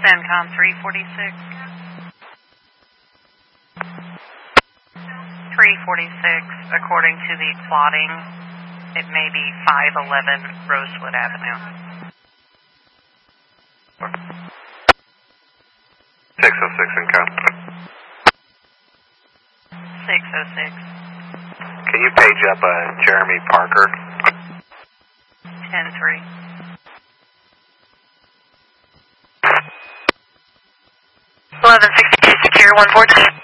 CENTCOM 346. 346, according to the plotting, it may be 511 Rosewood Avenue. 606 CENTCOM. 606. Can you page up Jeremy Parker? 10-3. 1162 secure 114.